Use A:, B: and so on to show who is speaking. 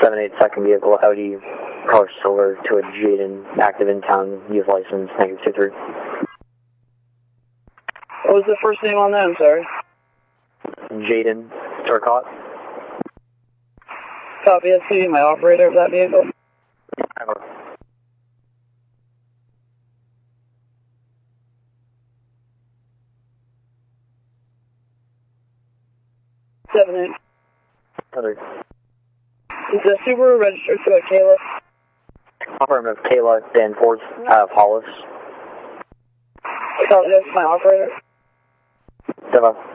A: 7-8 second vehicle, Audi color silver to a Jaden, active in town, youth license, -23.
B: What was the first name on that? I'm sorry.
A: Jaden Turcotte.
B: Copy, SC, my operator of that vehicle.
A: Over.
B: 7-8.
A: Other.
B: Is the Subaru registered to a Kayla?
A: Affirmative, Kayla Danforth out of Hollis.
B: Copy, that's my operator.
A: Deva.